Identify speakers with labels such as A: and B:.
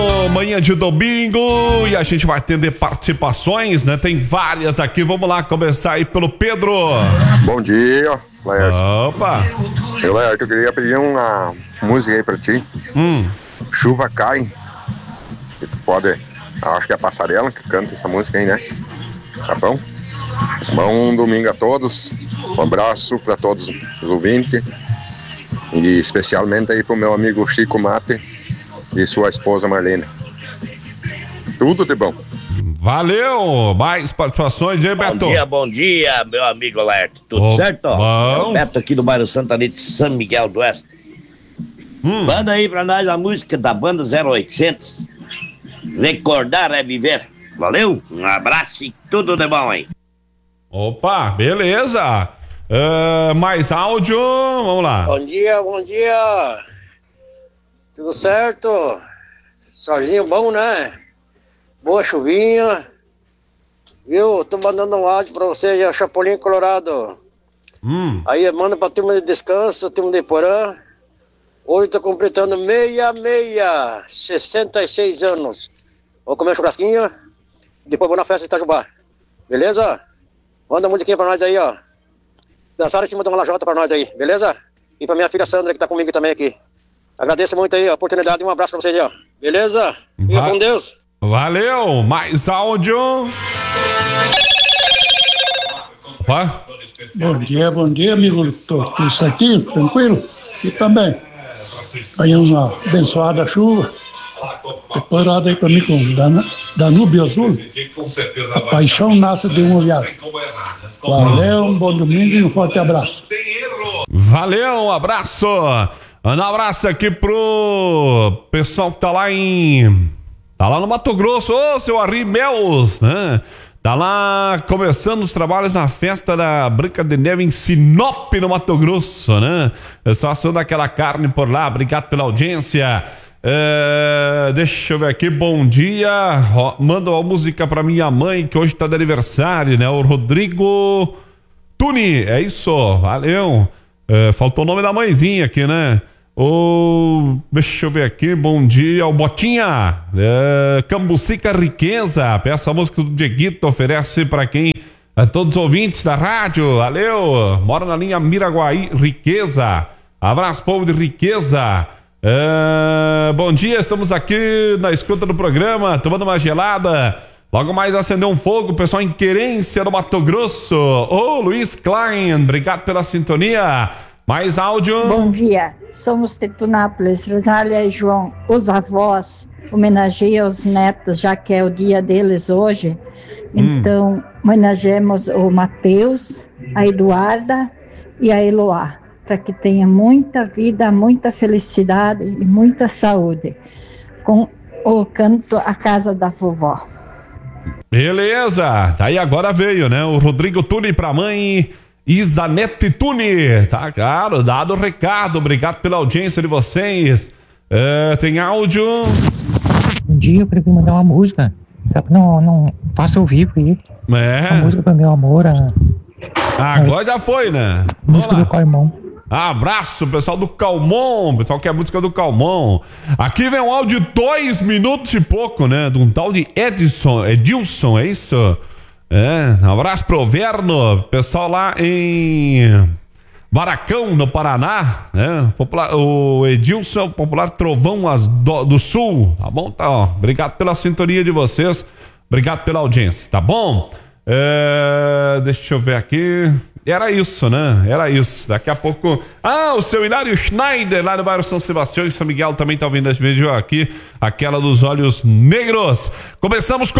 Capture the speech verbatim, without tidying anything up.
A: Manhã de domingo e a gente vai atender participações, né? Tem várias aqui, vamos lá começar aí pelo Pedro.
B: Bom dia, Laércio.
A: Opa!
B: Eu, Laércio, eu queria pedir uma música aí pra ti.
A: Hum.
B: Chuva Cai. Que tu pode, acho que é a Passarela que canta essa música aí, né? Tá bom? Bom domingo a todos. Um abraço pra todos os ouvintes. E especialmente aí pro meu amigo Chico Mate e sua esposa Marlene. Tudo de bom.
A: Valeu! Mais participações aí, Beto.
C: Bom dia, bom dia, meu amigo Laerte. Tudo
A: oh,
C: certo?
A: Bom.
C: É o Beto aqui do bairro Santa Anita, São Miguel do Oeste. Hum. Manda aí pra nós a música da banda zero oitocentos. Recordar é viver. Valeu? Um abraço e tudo de bom aí.
A: Opa, beleza. Uh, mais áudio, vamos lá.
D: Bom dia, bom dia. Tudo certo? Sozinho bom, né? Boa chuvinha. Viu? Tô mandando um áudio pra você, já, Chapolin Colorado.
A: Hum.
D: Aí manda pra turma de descanso, turma de Porã. Hoje tô completando meia, meia, sessenta e seis anos. Vou comer um churrasquinho, depois vou na festa de Itajubá. Beleza? Manda uma musiquinha pra nós aí, ó. Dançaram em cima de uma lajota pra nós aí, beleza? E pra minha filha Sandra, que tá comigo também aqui. Agradeço muito aí a oportunidade e um abraço pra vocês aí, ó. Beleza? Fica
A: Va-
D: com Deus.
A: Valeu! Mais áudio. Opa.
E: Bom dia, bom dia, amigo. Tô tudo certinho, tranquilo? E também. Aí uma abençoada chuva. Preparado aí pra mim com Dan- Danúbio Azul. A paixão nasce de um olhar. Valeu, um bom domingo e um forte abraço.
A: Valeu, um abraço. Um abraço aqui pro pessoal que tá lá em... Tá lá no Mato Grosso. Ô, seu Arrimels, né? Tá lá começando os trabalhos na festa da Branca de Neve em Sinop, no Mato Grosso, né? Pessoal assando aquela carne por lá. Obrigado pela audiência. É, deixa eu ver aqui, bom dia. Ó, manda uma música pra minha mãe que hoje tá de aniversário, né? O Rodrigo Tuni, é isso, valeu. É, faltou o nome da mãezinha aqui, né? O, deixa eu ver aqui, bom dia, o Botinha, é, Cambucica Riqueza, peça a música do Dieguito, oferece pra quem? A todos os ouvintes da rádio, valeu. Mora na linha Miraguaí, Riqueza. Abraço, povo de Riqueza. É, bom dia, estamos aqui na escuta do programa, tomando uma gelada. Logo mais acender um fogo, pessoal em Querência, no Mato Grosso. Ô, Luiz Klein, obrigado pela sintonia. Mais áudio.
F: Bom dia, somos de Tunápolis, Rosália e João, os avós. Homenageiam os netos, já que é o dia deles hoje.
A: Hum.
F: Então, homenageamos o Matheus, a Eduarda e a Eloá, para que tenha muita vida, muita felicidade e muita saúde, com o canto A Casa da Vovó.
A: Beleza, daí agora veio, né? O Rodrigo Tuni pra mãe Isanete Tuni. Tá claro, dado o recado, obrigado pela audiência de vocês. É, tem áudio?
G: Um dia eu queria mandar uma música, não, não, faça ao vivo aí.
A: É.
G: Uma música pra meu amor. A...
A: Agora já foi, né?
G: Música do Caimão.
A: Abraço, pessoal do Calmon, pessoal que é a música do Calmon. Aqui vem um áudio de dois minutos e pouco, né? De um tal de Edson, Edilson, é isso? É, um abraço pro Verno, pessoal lá em Baracão, no Paraná, né? Popular, o Edilson é o popular Trovão do, do Sul, tá bom? Tá, ó. Obrigado pela sintonia de vocês, obrigado pela audiência, tá bom? É, deixa eu ver aqui. Era isso, né? Era isso. Daqui a pouco... Ah, o seu Hilário Schneider, lá no bairro São Sebastião e São Miguel, também tá ouvindo as beijos aqui. Aquela dos olhos negros. Começamos com